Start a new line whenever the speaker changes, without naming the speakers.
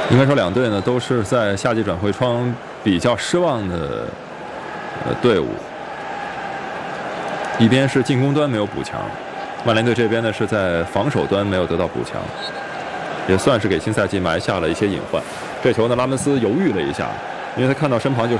应该说两队呢都是在夏季转会窗比较失望的队伍。一边是进攻端没有补强，曼联队这边呢是在防守端没有得到补强，也算是给新赛季埋下了一些隐患。这球呢，拉门斯犹豫了一下，因为他看到身旁就是